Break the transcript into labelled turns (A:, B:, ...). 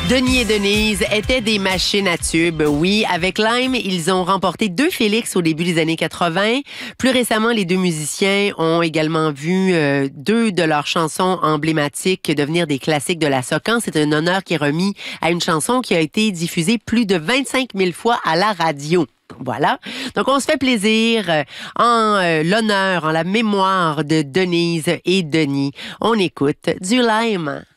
A: Denis et Denise étaient des machines à tubes, oui. Avec Lime, ils ont remporté 2 Félix au début des années 80. Plus récemment, les deux musiciens ont également vu 2 de leurs chansons emblématiques devenir des classiques de la socan. C'est un honneur qui est remis à une chanson qui a été diffusée plus de 25 000 fois à la radio. Voilà. Donc, on se fait plaisir en l'honneur, en la mémoire de Denise et Denis. On écoute du Lime.